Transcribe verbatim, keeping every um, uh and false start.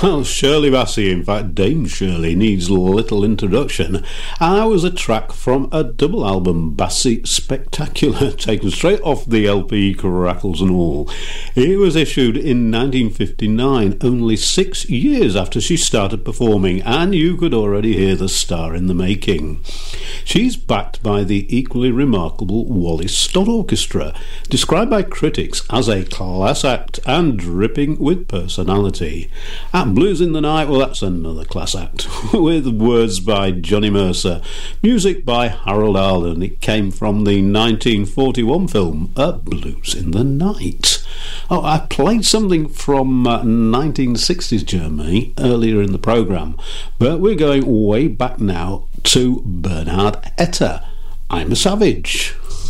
Well, Shirley Bassey, in fact Dame Shirley, needs little introduction, and that was a track from a double album, Bassey Spectacular, taken straight off the L P Crackles and All. It was issued in nineteen fifty-nine, only six years after she started performing, and you could already hear the star in the making. She's backed by the equally remarkable Wally Stott Orchestra, described by critics as a class act and dripping with personality. And Blues in the Night, well, that's another class act, with words by Johnny Mercer, music by Harold Arlen. It came from the nineteen forty-one film A Blues in the Night. Oh, I played something from uh, nineteen sixties Germany earlier in the programme, but we're going way back now to Bernhard Etter. I'm a Savage.